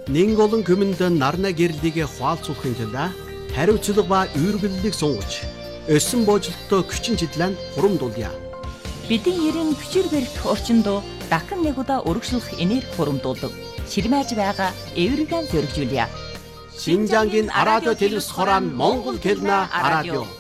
Нэг олон хүмүнд нарна гэрлийг хуалцуулахын тулд хариуцлага ба үйргэллийг сунгаж, өссөн бooжилттой хүчин чиглэн хурамдуулъя. Бидний ерэн хүчээр барих орчинд дахин нэг удаа өргөжлөх энерги хурамдуулдаг. Ширмэж байгаа эвэргэн зөргижүүлье. Шинжангийн радио телевиз хорон Монгол хэлний радио.